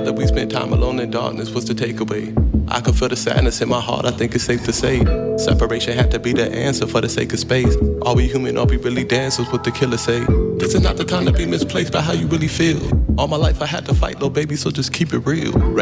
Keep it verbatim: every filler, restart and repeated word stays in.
Now that we spent time alone in darkness, what's the takeaway? I can feel the sadness in my heart, I think it's safe to say separation had to be the answer for the sake of space. Are we human, are we really dancers, what the killer say? This is not the time to be misplaced by how you really feel. All my life I had to fight, little baby, so just keep it real.